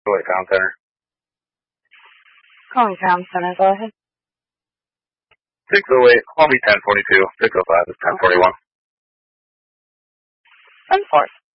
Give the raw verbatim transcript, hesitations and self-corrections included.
oh eight Town Center. Calling Town Center, go ahead. six oh eight, call me ten forty-two. six oh five is ten forty-one. ten four.